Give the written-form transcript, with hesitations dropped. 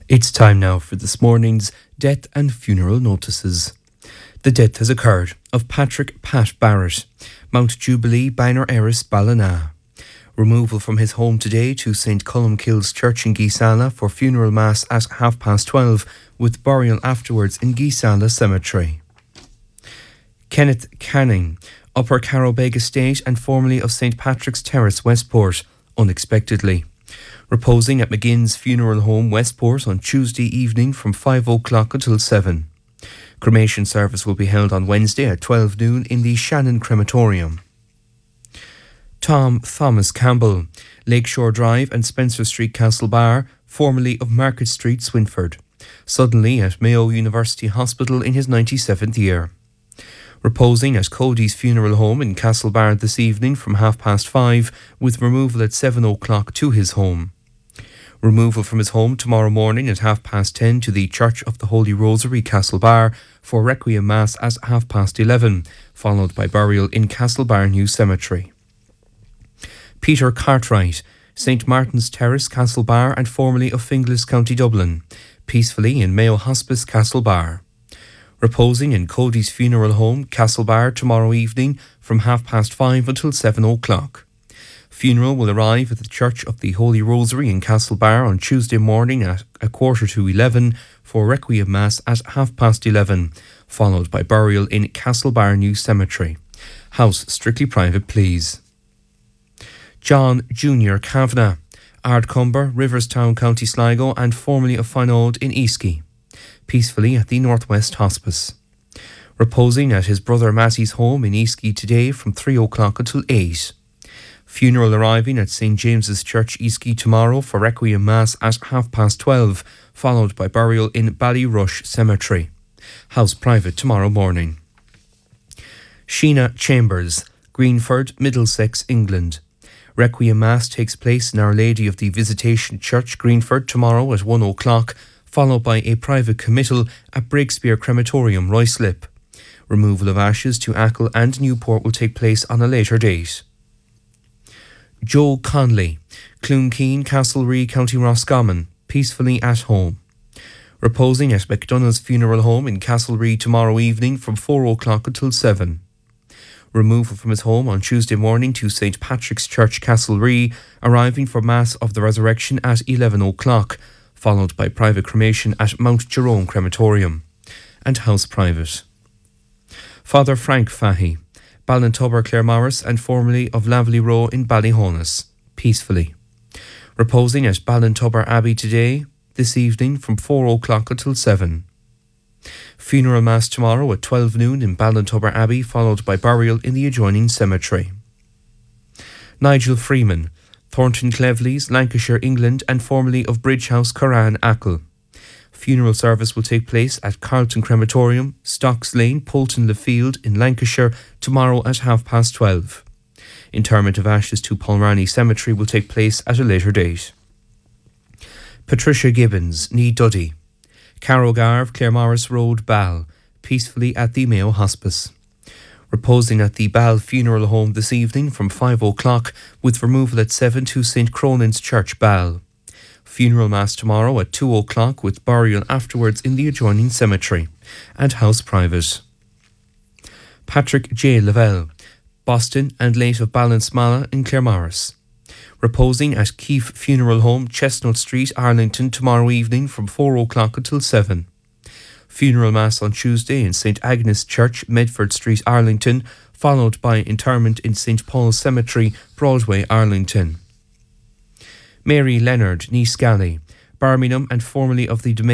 It's time now for this morning's death and funeral notices. The death has occurred of Patrick Pat Barrett, Mount Jubilee Banner Eris Ballina. Removal from his home today to St Columkille's Church in Geesala for funeral mass at 12:30 with burial afterwards in Geesala Cemetery. Kenneth Canning, Upper Carrowbeg Estate and formerly of St Patrick's Terrace, Westport, unexpectedly. Reposing at McGinn's Funeral Home, Westport on Tuesday evening from 5:00 until 7. Cremation service will be held on Wednesday at 12 noon in the Shannon Crematorium. Tom Thomas Campbell, Lakeshore Drive and Spencer Street, Castlebar, formerly of Market Street, Swinford, suddenly at Mayo University Hospital in his 97th year. Reposing at Cody's Funeral Home in Castlebar this evening from 5:30 with removal at 7:00 to his home. Removal from his home tomorrow morning at 10:30 to the Church of the Holy Rosary, Castlebar, for Requiem Mass at 11:30, followed by burial in Castlebar New Cemetery. Peter Cartwright, St Martin's Terrace, Castlebar and formerly of Finglas, County Dublin, peacefully in Mayo Hospice, Castlebar. Reposing in Cody's Funeral Home, Castlebar, tomorrow evening from 5:30 until 7:00. Funeral will arrive at the Church of the Holy Rosary in Castlebar on Tuesday morning at 11:15 for Requiem Mass at 11:30, followed by burial in Castlebar New Cemetery. House strictly private, please. John Junior Kavanagh, Ardcumber, Riverstown, County Sligo and formerly of Fonaud in Easky, peacefully at the Northwest Hospice. Reposing at his brother Matty's home in Easky today from 3:00 until 8. Funeral arriving at St James's Church, Easky tomorrow for Requiem Mass at 12:30, followed by burial in Ballyrush Cemetery. House private tomorrow morning. Sheena Chambers, Greenford, Middlesex, England. Requiem Mass takes place in Our Lady of the Visitation Church, Greenford, tomorrow at 1:00, followed by a private committal at Breakspear Crematorium, Ruislip. Removal of ashes to Achill and Newport will take place on a later date. Joe Conley, Cloonkeen, Castlereagh, County Roscommon, peacefully at home. Reposing at McDonough's Funeral Home in Castlereagh tomorrow evening from 4:00 until 7. Removal from his home on Tuesday morning to St Patrick's Church, Castlereagh, arriving for Mass of the Resurrection at 11:00, followed by private cremation at Mount Jerome Crematorium. And house private. Father Frank Fahy, Ballintubber, Claremorris and formerly of Laverley Row in Ballyhonus, peacefully. Reposing at Ballintubber Abbey today, this evening from 4:00 until 7. Funeral Mass tomorrow at 12 noon in Ballintubber Abbey, followed by burial in the adjoining cemetery. Nigel Freeman, Thornton Cleveleys, Lancashire, England and formerly of Bridgehouse, Curran, Achill. Funeral service will take place at Carlton Crematorium, Stocks Lane, Poulton Le Field in Lancashire tomorrow at 12:30. Interment of ashes to Polrani Cemetery will take place at a later date. Patricia Gibbons, Ní Duddy, Carrogarve, Claremorris Road, Ball, peacefully at the Mayo Hospice. Reposing at the Ball Funeral Home this evening from 5:00 with removal at 7 to St Cronan's Church, Ball. Funeral Mass tomorrow at 2:00 with burial afterwards in the adjoining cemetery. And house private. Patrick J. Lavelle, Boston and late of Ballinsmala in Claremorris. Reposing at Keefe Funeral Home, Chestnut Street, Arlington tomorrow evening from 4:00 until 7. Funeral Mass on Tuesday in St Agnes Church, Medford Street, Arlington, followed by interment in St Paul's Cemetery, Broadway, Arlington. Mary Leonard, Ní Scally, Birmingham and formerly of the Domain